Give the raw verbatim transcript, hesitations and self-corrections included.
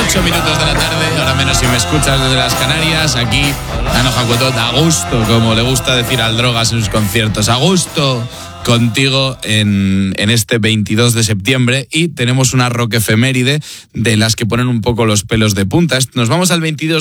ocho minutos de la tarde, ahora menos si me escuchas desde las Canarias, aquí Ano Jacotot, a gusto, como le gusta decir al Drogas en sus conciertos, a gusto contigo en, en este veintidós de septiembre, y tenemos una rock efeméride de las que ponen un poco los pelos de punta. Nos vamos al veintidós